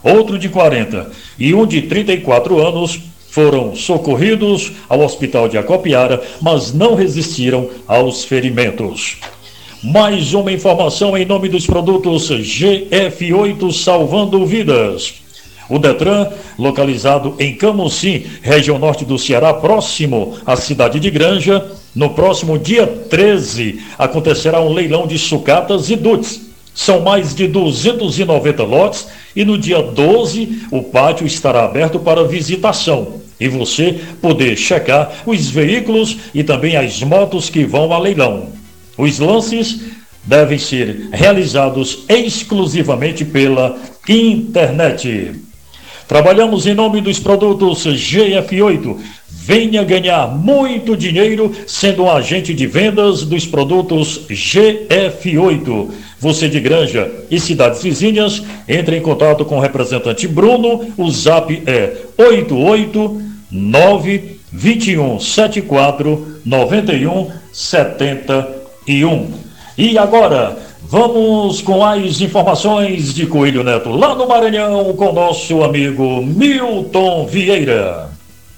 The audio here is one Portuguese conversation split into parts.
outro de 40 e um de 34 anos foram socorridos ao hospital de Acopiara, mas não resistiram aos ferimentos. Mais uma informação em nome dos produtos GF8 salvando vidas. O Detran, localizado em Camusim, região norte do Ceará, próximo à cidade de Granja, no próximo dia 13 acontecerá um leilão de sucatas e dutes. São mais de 290 lotes e no dia 12 o pátio estará aberto para visitação e você poder checar os veículos e também as motos que vão a leilão. Os lances devem ser realizados exclusivamente pela internet. Trabalhamos em nome dos produtos GF8. Venha ganhar muito dinheiro sendo um agente de vendas dos produtos GF8. Você de Granja e cidades vizinhas, entre em contato com o representante Bruno. O zap é 889-2174-9171. E agora, vamos com as informações de Coelho Neto, lá no Maranhão, com nosso amigo Milton Vieira.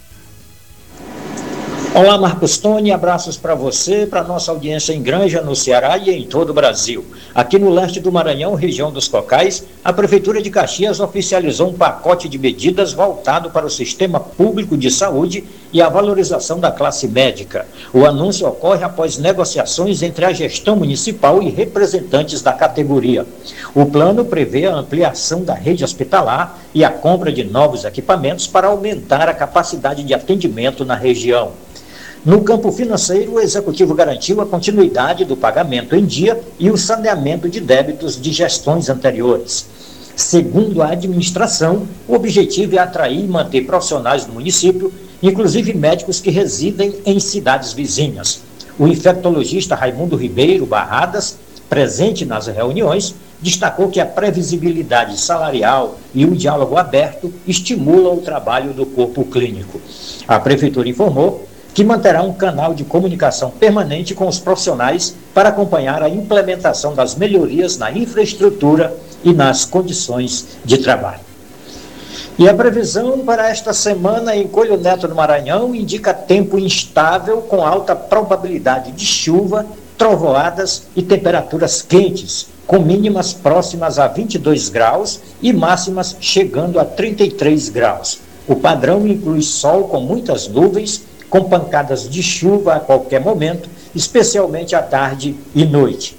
Olá, Marcos Tony, abraços para você, para nossa audiência em Granja, no Ceará e em todo o Brasil. Aqui no leste do Maranhão, região dos Cocais, a Prefeitura de Caxias oficializou um pacote de medidas voltado para o sistema público de saúde e a valorização da classe médica. O anúncio ocorre após negociações entre a gestão municipal e representantes da categoria. O plano prevê a ampliação da rede hospitalar e a compra de novos equipamentos para aumentar a capacidade de atendimento na região. No campo financeiro, o Executivo garantiu a continuidade do pagamento em dia e o saneamento de débitos de gestões anteriores. Segundo a administração, o objetivo é atrair e manter profissionais do município, inclusive médicos que residem em cidades vizinhas. O infectologista Raimundo Ribeiro Barradas, presente nas reuniões, destacou que a previsibilidade salarial e o diálogo aberto estimulam o trabalho do corpo clínico. A Prefeitura informou que manterá um canal de comunicação permanente com os profissionais para acompanhar a implementação das melhorias na infraestrutura e nas condições de trabalho. E a previsão para esta semana em Coelho Neto, no Maranhão, indica tempo instável com alta probabilidade de chuva, trovoadas e temperaturas quentes, com mínimas próximas a 22 graus e máximas chegando a 33 graus. O padrão inclui sol com muitas nuvens, com pancadas de chuva a qualquer momento, especialmente à tarde e noite.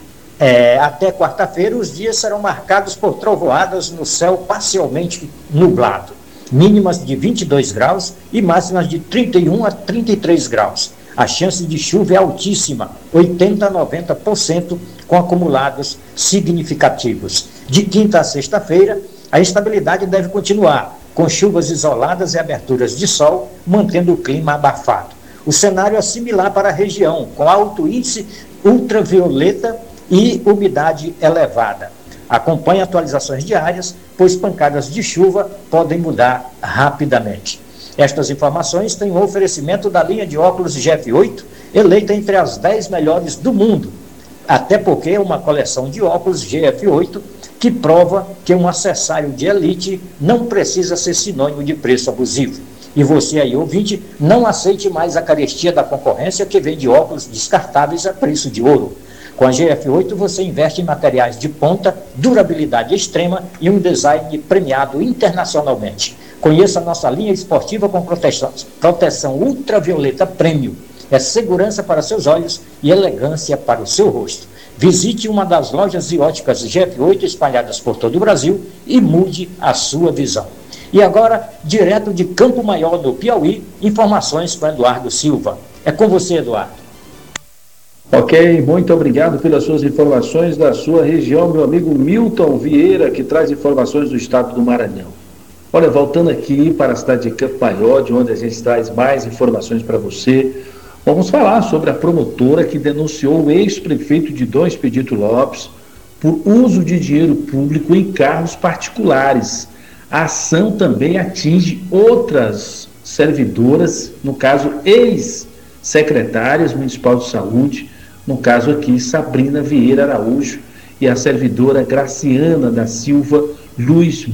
Até quarta-feira, os dias serão marcados por trovoadas no céu parcialmente nublado, mínimas de 22 graus e máximas de 31 a 33 graus. A chance de chuva é altíssima, 80% a 90%, com acumulados significativos. De quinta a sexta-feira, a estabilidade deve continuar, com chuvas isoladas e aberturas de sol, mantendo o clima abafado. O cenário é similar para a região, com alto índice ultravioleta e umidade elevada. Acompanhe atualizações diárias, pois pancadas de chuva podem mudar rapidamente. Estas informações têm um oferecimento da linha de óculos GF8, eleita entre as 10 melhores do mundo, até porque é uma coleção de óculos GF8 que prova que um acessório de elite não precisa ser sinônimo de preço abusivo. E você aí, ouvinte, não aceite mais a carestia da concorrência que vende óculos descartáveis a preço de ouro. Com a GF8 você investe em materiais de ponta, durabilidade extrema e um design premiado internacionalmente. Conheça a nossa linha esportiva com proteção ultravioleta premium. É segurança para seus olhos e elegância para o seu rosto. Visite uma das lojas de óticas GF8 espalhadas por todo o Brasil e mude a sua visão. E agora, direto de Campo Maior, no Piauí, informações com Eduardo Silva. É com você, Eduardo. Ok, muito obrigado pelas suas informações da sua região, meu amigo Milton Vieira, que traz informações do estado do Maranhão. Olha, voltando aqui para a cidade de Campo Maior, de onde a gente traz mais informações para você, vamos falar sobre a promotora que denunciou o ex-prefeito de Dom Expedito Lopes por uso de dinheiro público em carros particulares. A ação também atinge outras servidoras, no caso ex-secretárias municipal de saúde, no caso aqui Sabrina Vieira Araújo e a servidora Graciana da Silva Luiz